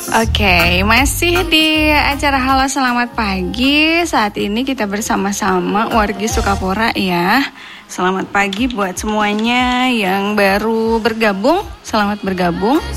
Oke, masih di acara Halo Selamat Pagi. Saat ini kita bersama-sama wargi Sukapura ya. Selamat pagi buat semuanya yang baru bergabung. Selamat bergabung.